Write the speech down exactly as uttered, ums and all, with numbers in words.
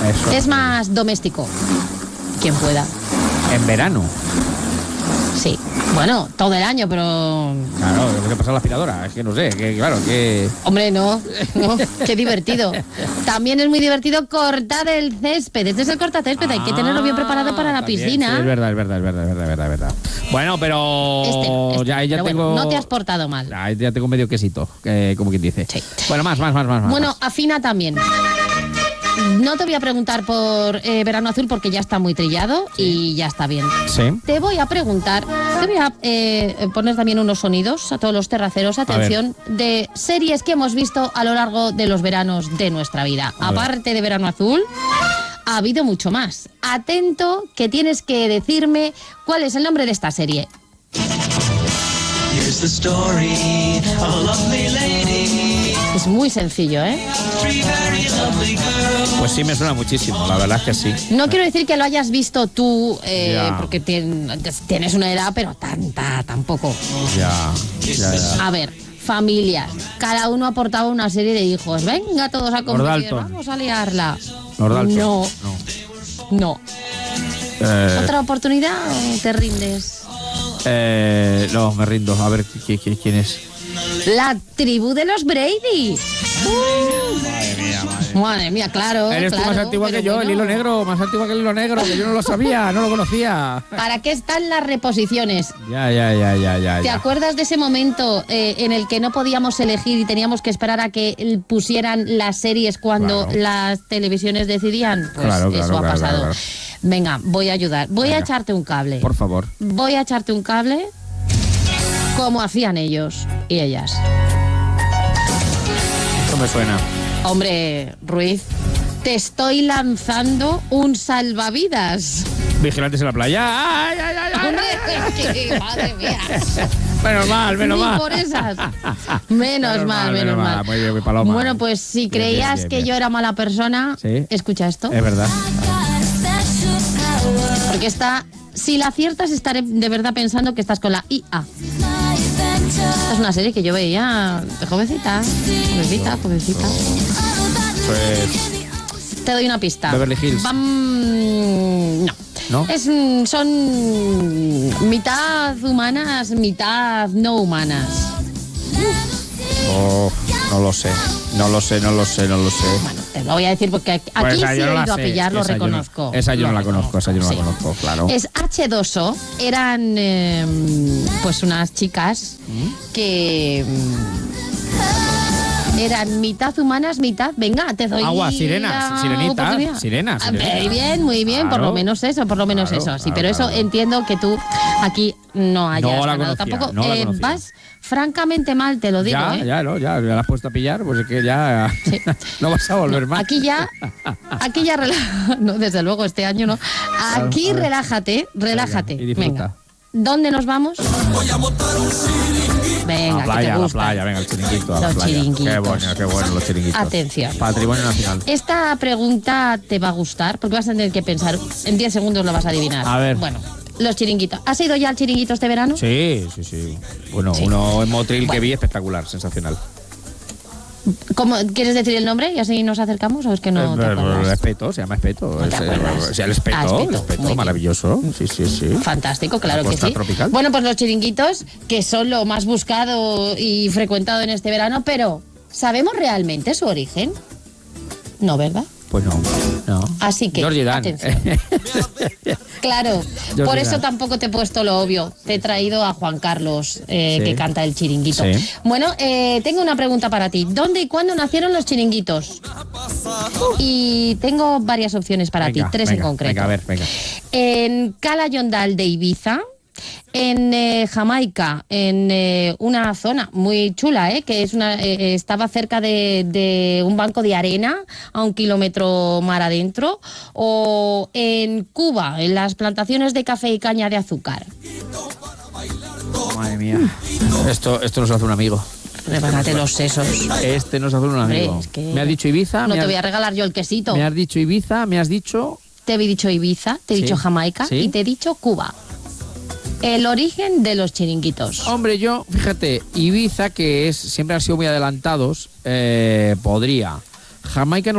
Eso. Es más doméstico. Quien pueda. En verano. Sí. Bueno, todo el año, pero... Claro, lo que pasa en la aspiradora. Es que no sé, que claro, que... Hombre, no, no, qué divertido. También es muy divertido cortar el césped. Este es el cortacésped, hay que tenerlo bien preparado para la también, piscina. Sí, es verdad, es verdad, es verdad, es verdad, es verdad, es verdad. Bueno, pero... Este, este. Ya, ya pero tengo... bueno, no te has portado mal. Ya, ya tengo medio quesito, eh, como quien dice. Sí. Bueno, más, más, más, más. Bueno, más. afina también. No te voy a preguntar por eh, Verano Azul porque ya está muy trillado y ya está bien. Sí. Te voy a preguntar, te voy a eh, poner también unos sonidos a todos los terraceros, atención, de series que hemos visto a lo largo de los veranos de nuestra vida. A Aparte ver. de Verano Azul, ha habido mucho más. Atento, que tienes que decirme cuál es el nombre de esta serie. Here's the story of a lovely lady. Es muy sencillo, ¿eh? Three very lovely girls. Pues sí, me suena muchísimo, la verdad es que sí. No quiero decir que lo hayas visto tú, eh, Ya. porque tien- tienes una edad, pero tanta, tampoco. Ya, ya, ya. A ver, familias. Cada uno ha aportado una serie de hijos. Venga, todos a competir. Dalton. Vamos a liarla. Los Dalton. No, No. no. Eh, ¿Otra oportunidad o te rindes? eh, no, me rindo. A ver, ¿qui- qui- ¿quién es? La tribu de los Brady. Madre mía, madre. Madre mía, claro. Eres claro, tú más antigua pero que yo, bueno. el hilo negro, más antigua que el hilo negro, que yo no lo sabía, no lo conocía. ¿Para qué están las reposiciones? Ya, ya, ya, ya, ya. ¿Te ya. acuerdas de ese momento eh, en el que no podíamos elegir y teníamos que esperar a que eh, pusieran las series cuando Claro. las televisiones decidían? Pues Claro, claro, eso ha claro, pasado. claro, Venga, voy a ayudar. Voy Venga. a echarte un cable. Por favor. Voy a echarte un cable como hacían ellos y ellas. Esto me suena. Hombre, Ruiz, te estoy lanzando un salvavidas. Vigilantes en la playa. ¡Ay, ay, ay! ay, Hombre, ay, ay! que- madre mía. Menos mal, menos Ni mal. por esas. Menos mal, menos mal. Muy bien, muy paloma. Bueno, pues si Bien, creías bien, bien, que bien. yo era mala persona, Sí. escucha esto. Es verdad. Porque está, si la aciertas, estaré de verdad pensando que estás con la I A. Esta es una serie que yo veía de jovencita. Jovencita, jovencita. Pues. Te doy una pista. Beverly Hills. Vam- no. ¿No? Es, mm, son mitad humanas, mitad no humanas. Oh, no lo sé. No lo sé, no lo sé, no lo sé. Bueno, te lo voy a decir porque aquí Pues sí esa he yo no la ido a sé. pillar, lo Esa yo no- reconozco. esa yo Lo no la conozco, esa yo no la sí. conozco, claro. Es hache dos o, eran eh, pues unas chicas que mm, eran mitad humanas, mitad, venga, te doy Agua, sirenas, la sirenitas, oportunidad. sirenas, Ah, sirenas. Muy bien, muy bien, por Claro. lo menos eso, por lo menos Claro, eso, sí, claro, pero eso claro. entiendo que tú aquí no hayas No la ganado conocía, tampoco. no la Eh, conocía. vas francamente mal, te lo digo, ya, ¿eh? ya, no, ya, me la has puesto a pillar, pues es que ya Sí. no vas a volver más. Aquí ya, aquí ya rela- no, desde luego este año no. Aquí a ver. relájate, relájate. Venga, y disfruta. Venga. ¿Dónde nos vamos? A Venga, la que playa, te a la gusta. playa, venga, el chiringuito, a la Los playa. chiringuitos. Qué bueno, qué bueno los chiringuitos. Atención. Patrimonio nacional. Esta pregunta te va a gustar porque vas a tener que pensar. En diez segundos lo vas a adivinar. A ver. Bueno, los chiringuitos. ¿Has ido ya al chiringuito este verano? Sí, sí, sí. Bueno, Sí. uno en Motril que Bueno. vi espectacular, sensacional. ¿Cómo, ¿Quieres decir el nombre y así nos acercamos o es que no Eh, te eh, acuerdas? Espeto, se llama Espeto. No te Es, eh, acuerdas. o sea, el Espeto, Ah, el Espeto, muy Espeto, bien. maravilloso. Sí, sí, sí. Fantástico, claro La que costa sí. tropical. Bueno, pues los chiringuitos, que son lo más buscado y frecuentado en este verano, pero ¿sabemos realmente su origen? No, ¿verdad? Pues no, no. Así que, Georgie Dan. atención. Claro, Georgie por eso Dan. tampoco te he puesto lo obvio. Te he traído a Juan Carlos, eh, Sí. que canta el chiringuito. Sí. Bueno, eh, tengo una pregunta para ti. ¿Dónde y cuándo nacieron los chiringuitos? Y tengo varias opciones para Venga, ti, tres venga, en concreto. Venga, a ver, venga. En Cala Yondal de Ibiza, en eh, Jamaica, en eh, una zona muy chula, eh, que es una eh, estaba cerca de, de un banco de arena a un kilómetro mar adentro, o en Cuba, en las plantaciones de café y caña de azúcar. Madre mía. Esto, esto nos hace un amigo. Prepárate los sesos. Este nos hace un Hombre, amigo. es que Me has dicho Ibiza. no me te has- voy a regalar yo el quesito. Me has dicho Ibiza, me has dicho... Te he dicho Ibiza, te he Sí. dicho Jamaica Sí. y te he dicho Cuba. El origen de los chiringuitos. Hombre, yo, fíjate, Ibiza, que es siempre han sido muy adelantados, eh, podría. Jamaica no